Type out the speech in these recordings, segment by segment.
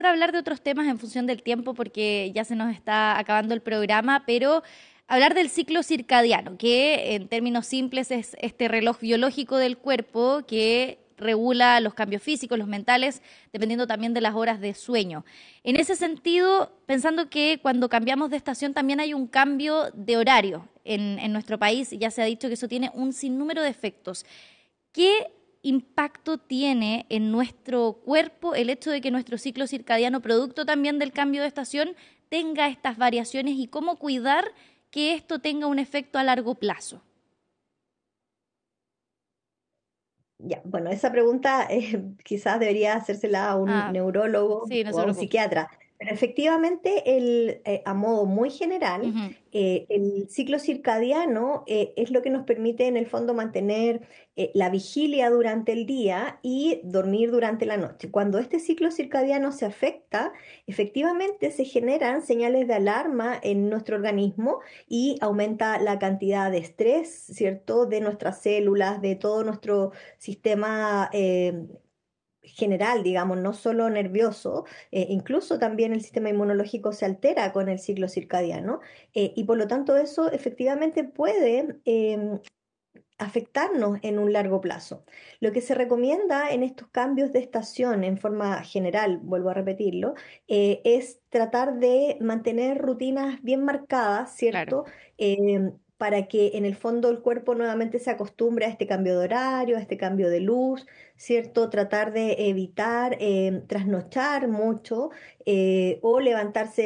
Para hablar de otros temas en función del tiempo, porque ya se nos está acabando el programa, pero hablar del ciclo circadiano, que en términos simples es este reloj biológico del cuerpo que regula los cambios físicos, los mentales, dependiendo también de las horas de sueño. En ese sentido, pensando que cuando cambiamos de estación también hay un cambio de horario en nuestro país, ya se ha dicho que eso tiene un sinnúmero de efectos. ¿Qué impacto tiene en nuestro cuerpo el hecho de que nuestro ciclo circadiano, producto también del cambio de estación, tenga estas variaciones y cómo cuidar que esto tenga un efecto a largo plazo? Ya, bueno, esa pregunta quizás debería hacérsela a un Ah, neurólogo sí, no o se a un preocupe. psiquiatra, pero efectivamente, a modo muy general, Ujú. el ciclo circadiano es lo que nos permite en el fondo mantener la vigilia durante el día y dormir durante la noche. Cuando este ciclo circadiano se afecta, efectivamente se generan señales de alarma en nuestro organismo y aumenta la cantidad de estrés, ¿cierto?, de nuestras células, de todo nuestro sistema general, digamos, no solo nervioso, incluso también el sistema inmunológico se altera con el ciclo circadiano, y por lo tanto eso efectivamente puede afectarnos en un largo plazo. Lo que se recomienda en estos cambios de estación en forma general, vuelvo a repetirlo, es tratar de mantener rutinas bien marcadas, Claro. ¿cierto? Para que en el fondo el cuerpo nuevamente se acostumbre a este cambio de horario, a este cambio de luz, ¿cierto? Tratar de evitar trasnochar mucho o levantarse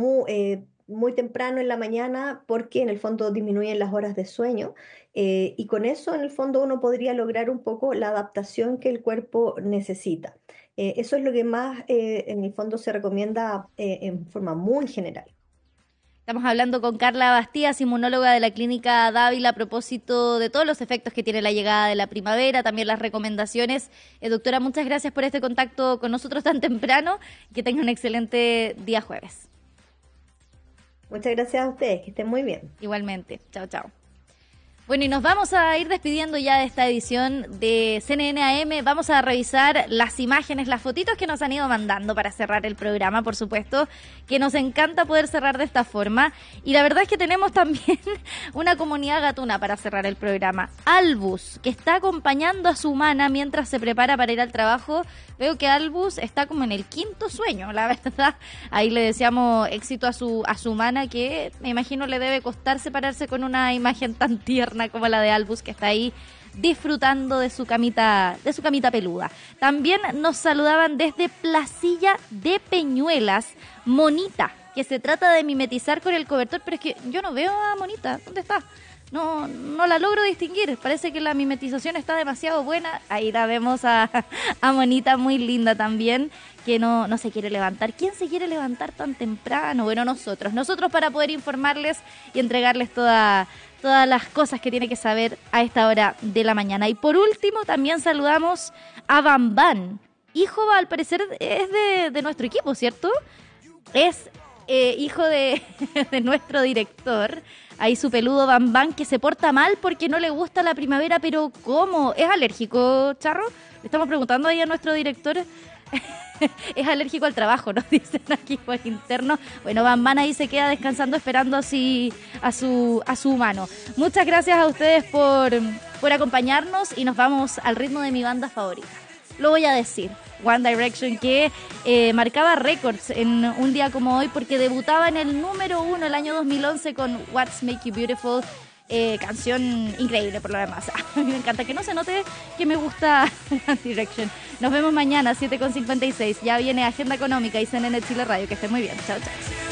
muy temprano en la mañana porque en el fondo disminuyen las horas de sueño, y con eso, en el fondo, uno podría lograr un poco la adaptación que el cuerpo necesita. Eso es lo que más, en el fondo, se recomienda en forma muy general. Estamos hablando con Carla Bastías, inmunóloga de la Clínica Dávila, a propósito de todos los efectos que tiene la llegada de la primavera, también las recomendaciones. Doctora, muchas gracias por este contacto con nosotros tan temprano. Que tenga un excelente día jueves. Muchas gracias a ustedes, que estén muy bien. Igualmente. Chao, chao. Bueno, y nos vamos a ir despidiendo ya de esta edición de CNN AM. Vamos a revisar las imágenes, las fotitos que nos han ido mandando para cerrar el programa, por supuesto, que nos encanta poder cerrar de esta forma. Y la verdad es que tenemos también una comunidad gatuna para cerrar el programa. Albus, que está acompañando a su humana mientras se prepara para ir al trabajo. Veo que Albus está como en el quinto sueño, la verdad. Ahí le deseamos éxito a su humana, que me imagino le debe costar separarse con una imagen tan tierna como la de Albus, que está ahí disfrutando de su camita peluda. También nos saludaban desde Placilla de Peñuelas, Monita, que se trata de mimetizar con el cobertor, pero es que yo no veo a Monita. ¿Dónde está? No la logro distinguir. Parece que la mimetización está demasiado buena. Ahí la vemos a Monita, muy linda también, que no se quiere levantar. ¿Quién se quiere levantar tan temprano? Bueno, nosotros para poder informarles y entregarles todas las cosas que tiene que saber a esta hora de la mañana. Y por último, también saludamos a Bambán. Hijo, al parecer, es de nuestro equipo, ¿cierto? Es hijo de nuestro director. Ahí su peludo Bambán, que se porta mal porque no le gusta la primavera, pero ¿cómo? ¿Es alérgico, Charro? Le estamos preguntando ahí a nuestro director. Es alérgico al trabajo, nos dicen aquí por interno. Bueno, Bambán ahí se queda descansando, esperando así a su humano. Muchas gracias a ustedes por acompañarnos y nos vamos al ritmo de mi banda favorita. Lo voy a decir, One Direction, que marcaba récords en un día como hoy porque debutaba en el número 1 el año 2011 con What's Make You Beautiful. Canción increíble por lo demás. A mí me encanta que no se note que me gusta One Direction. Nos vemos mañana 7:56. Ya viene Agenda Económica y CNN Chile Radio. Que esté muy bien. Chao, chao.